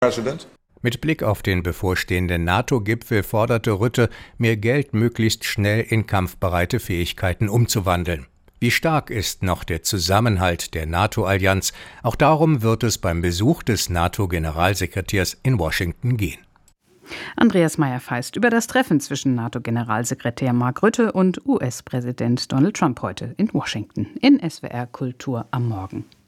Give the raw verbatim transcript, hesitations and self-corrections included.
Mit Blick auf den bevorstehenden NATO-Gipfel forderte Rutte, mehr Geld möglichst schnell in kampfbereite Fähigkeiten umzuwandeln. Wie stark ist noch der Zusammenhalt der NATO-Allianz? Auch darum wird es beim Besuch des NATO-Generalsekretärs in Washington gehen. Andreas Meyer-Feist über das Treffen zwischen NATO-Generalsekretär Mark Rutte und U S-Präsident Donald Trump heute in Washington in S W R Kultur am Morgen.